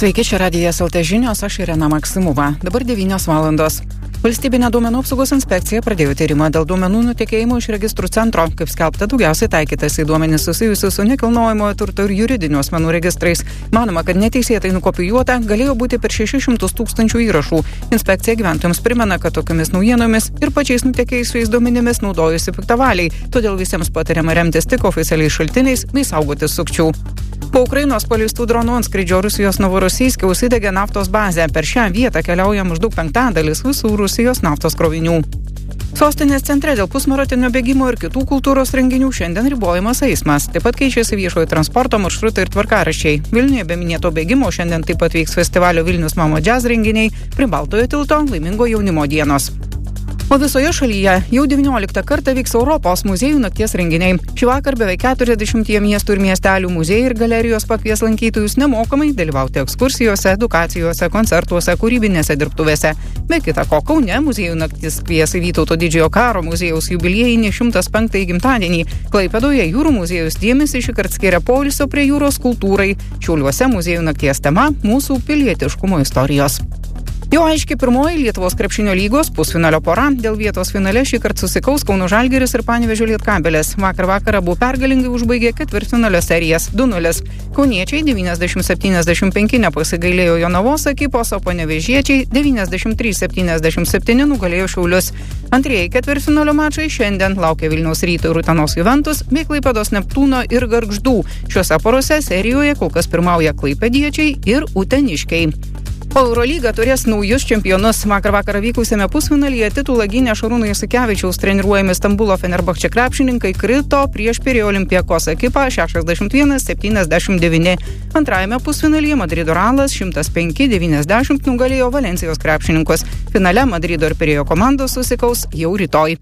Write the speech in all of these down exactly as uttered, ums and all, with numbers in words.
Sveiki, čia Radijas L T žinios, aš Irena Maksimova. Dabar devynios valandos. Valstybinė duomenų apsaugos inspekcija pradėjo tyrimą dėl duomenų nutekėjimo iš registrų centro. Kaip skelbta, daugiausiai taikytas į duomenis susijusius su nekilnojamojo turto ir juridinių asmenų registrais. Manoma, kad neteisėtai nukopijuota galėjo būti per šešis šimtus tūkstančių įrašų. Inspekcija gyventojams primena, kad tokiamis naujienomis ir pačiais nutekėjusiais duomenimis naudojusi piktavaliai. Todėl visiems patariama remtis tik oficialiais šaltiniais bei saugotis sukčių. Po Ukrainos paleistų dronų antskrydžio Rusijos Novorosijske užsidegė naftos bazė. Per šią vietą keliauja maždaug penktadalis visų Rusijos naftos krovinių. Sostinės centre dėl pusmaratonio bėgimo ir kitų kultūros renginių šiandien ribojamas eismas. Taip pat keičiasi viešojo transporto maršrutai ir tvarkaraščiai. Vilniuje be minėto bėgimo šiandien taip pat vyks festivalio Vilnius Mamo Jazz renginiai, prie Baltojo tilto laimingo jaunimo dienos. O visoje šalyje jau devynioliktą kartą vyks Europos muziejų nakties renginiai. Šį vakar beveik keturiasdešimtyje miestų ir miestelių muziejai ir galerijos pakvies lankytojus nemokamai dalyvauti ekskursijose, edukacijose, koncertuose, kūrybinėse dirbtuvėse. Be kita ko, Kaune muziejų naktis kvies į Vytauto didžiojo karo muziejaus jubiliejinį šimtas penktąjį gimtadienį. Klaipėdoje jūrų muziejus dėmesį šįkart skiria poilsio prie jūros kultūrai. Šiauliuose muziejų nakties tema – mūsų pilietiškumo istorijos. Jau aiškiai pirmoji Lietuvos krepšinio lygos pusfinalio pora. Dėl vietos finale šįkart susikaus Kauno Žalgiris ir Panevėžio Lietkabelis. Vakar vakarą abu pergalingai užbaigė ketvirtfinalio serijas du nulis. Kauniečiai devyniasdešimt septyniasdešimt penki nepasigailėjo Jonavos ekipos, o panevėžiečiai devyniasdešimt trys septyniasdešimt septyni nugalėjo Šiaulius. Antrieji ketvirtfinalio mačai šiandien laukia Vilniaus Ryto ir Utenos Juventus bei Klaipėdos Neptūno ir Gargždų. Šiuose porose serijoje kol kas pirmauja klaipėdiečiai ir uteniškiai. O Eurolyga turės naujus čempionus. Vakar vakarą vykusiame pusfinalyje titulą gynė Šarūno Jasikevičiaus treniruojami Stambulo Fenerbahče krepšininkai krito prieš Pirėjo Olympiakos ekipą šešiasdešimt vienas septyniasdešimt devyni. Antrajame pusfinalyje Madrido Realas šimtas penki devyniasdešimt nugalėjo Valensijos krepšininkus. Finale Madrido ir Pirėjo komandos susikaus jau rytoj.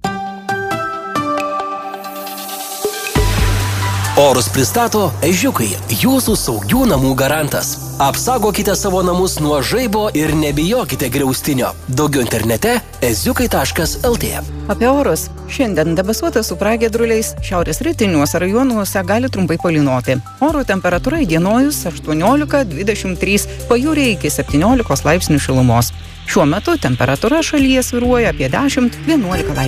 Orus pristato Ežiukai, jūsų saugių namų garantas. Apsaugokite savo namus nuo žaibo ir nebijokite griaustinio. Daugiau internete eziukai taškas el tė. Apie orus. Šiandien debesuota su pragiedruliais, šiaurės rytiniuose rajonuose gali trumpai palynoti. Oro temperatūra įdienojus aštuoniolika dvidešimt trys, pajūryje iki septyniolikos laipsnių šilumos. Šiuo metu temperatūra šalyje svyruoja apie dešimt vienuolika laipsnių.